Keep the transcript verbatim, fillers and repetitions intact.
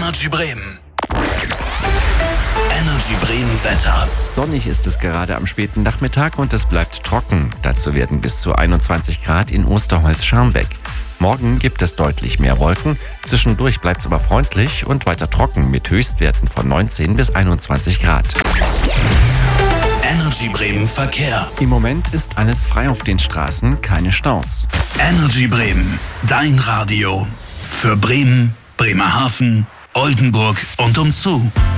Energy Bremen. Energy Bremen Wetter. Sonnig ist es gerade am späten Nachmittag und es bleibt trocken. Dazu werden bis zu einundzwanzig Grad in Osterholz-Scharmbeck. Morgen gibt es deutlich mehr Wolken. Zwischendurch bleibt es aber freundlich und weiter trocken mit Höchstwerten von neunzehn bis einundzwanzig Grad. Energy Bremen Verkehr. Im Moment ist alles frei auf den Straßen, keine Staus. Energy Bremen, dein Radio. Für Bremen, Bremerhaven, Oldenburg und umzu.